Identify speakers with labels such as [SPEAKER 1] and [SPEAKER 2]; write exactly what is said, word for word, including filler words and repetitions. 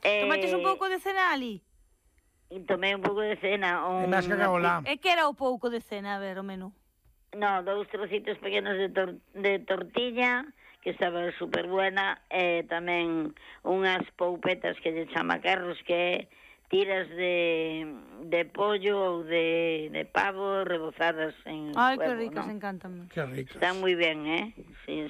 [SPEAKER 1] Tomaches un pouco de cena ali?
[SPEAKER 2] Tomei un pouco de cena.
[SPEAKER 3] E máis Cacabolá.
[SPEAKER 1] E que era o pouco de cena, a ver, o menú?
[SPEAKER 2] No, dous trocitos pequenos de, tor de tortilla, que estaba super buena, e tamén unhas poupetas que lle chama carros, que tiras de, de pollo ou de, de pavo rebozadas en
[SPEAKER 1] Ai,
[SPEAKER 2] fuego,
[SPEAKER 1] que ricas,
[SPEAKER 2] ¿no?
[SPEAKER 1] encántame.
[SPEAKER 3] Que ricas.
[SPEAKER 2] Están moi ben, eh? Sí,